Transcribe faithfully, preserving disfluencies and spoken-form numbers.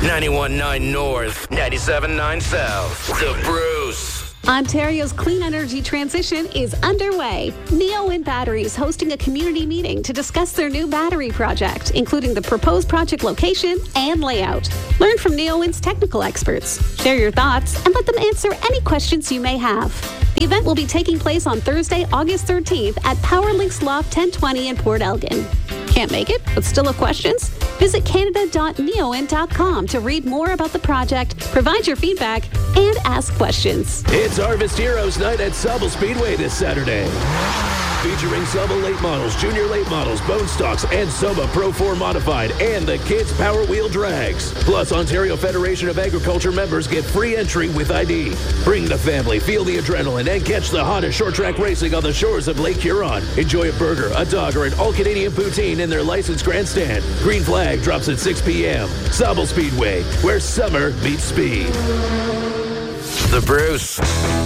ninety-one point nine North, ninety-seven point nine South. The Bruce. Ontario's clean energy transition is underway. Neowind Batteries hosting a community meeting to discuss their new battery project, including the proposed project location and layout. Learn from Neowind's technical experts. Share your thoughts and let them answer any questions you may have. The event will be taking place on Thursday, August thirteenth at Powerlinks Loft ten twenty in Port Elgin. Can't make it, but still have questions? Visit canada dot neowind dot com to read more about the project, provide your feedback, and ask questions. It's Harvest Heroes Night at Sauble Speedway this Saturday. Featuring Sauble late models, junior late models, bone stocks, and Soma Pro four Modified, and the Kids Power Wheel Drags. Plus, Ontario Federation of Agriculture members get free entry with I D. Bring the family, feel the adrenaline, and catch the hottest short track racing on the shores of Lake Huron. Enjoy a burger, a dog, or an all-Canadian poutine in their licensed grandstand. Green flag drops at six p.m. Sauble Speedway, where summer meets speed. The Bruce.